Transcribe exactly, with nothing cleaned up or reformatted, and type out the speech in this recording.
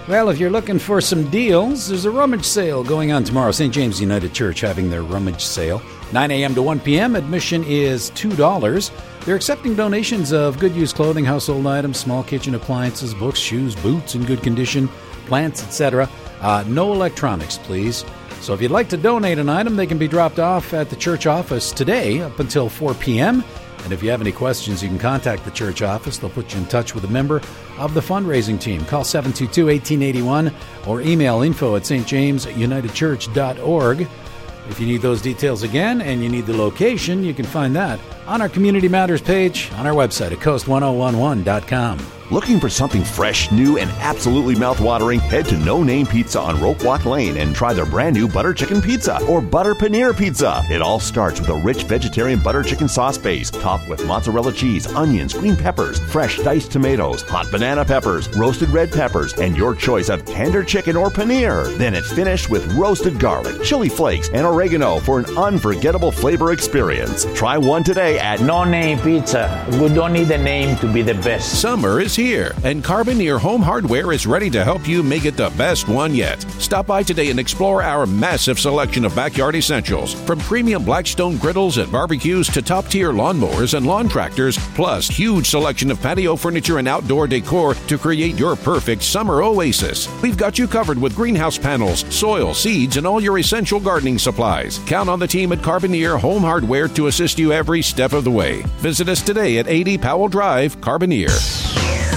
Well, if you're looking for some deals, there's a rummage sale going on tomorrow. Saint James United Church having their rummage sale. nine a.m. to one p.m. Admission is two dollars. They're accepting donations of good used clothing, household items, small kitchen appliances, books, shoes, boots in good condition, plants, et cetera. Uh, no electronics, please. So if you'd like to donate an item, they can be dropped off at the church office today up until four p.m. And if you have any questions, you can contact the church office. They'll put you in touch with a member of the fundraising team. Call seven two two, one eight eight one or email info at s t james united church dot org. If you need those details again and you need the location, you can find that on our Community Matters page on our website at coast ten eleven dot com. Looking for something fresh, new, and absolutely mouth-watering? Head to No Name Pizza on Rope Walk Lane and try their brand new butter chicken pizza or butter paneer pizza. It all starts with a rich vegetarian butter chicken sauce base, topped with mozzarella cheese, onions, green peppers, fresh diced tomatoes, hot banana peppers, roasted red peppers, and your choice of tender chicken or paneer. Then it's finished with roasted garlic, chili flakes, and oregano for an unforgettable flavor experience. Try one today at No Name Pizza. We don't need a name to be the best. Summer is here, and Carboneer Home Hardware is ready to help you make it the best one yet. Stop by today and explore our massive selection of backyard essentials, from premium Blackstone griddles and barbecues to top-tier lawnmowers and lawn tractors, plus huge selection of patio furniture and outdoor decor to create your perfect summer oasis. We've got you covered with greenhouse panels, soil, seeds, and all your essential gardening supplies. Count on the team at Carboneer Home Hardware to assist you every step of the way. Visit us today at eighty Powell Drive, Carboneer.